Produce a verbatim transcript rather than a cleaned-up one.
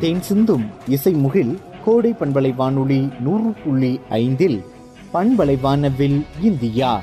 தேன் சிந்தும் இசை முகில் கோடை பண்பலை வானொலி நூறு புள்ளி ஐந்தில் பண்பலை வானவில் இந்தியா.